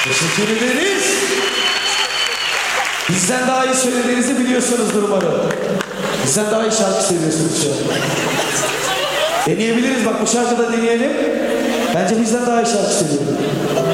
Teşekkür ederiz. Bizden daha iyi söylediğinizi biliyorsunuzdur umarım. Bizden daha iyi şarkı seviyorsunuz şu an. Deneyebiliriz, bak bu şarkıda deneyelim. Bence bizden daha iyi şarkı seviyorum.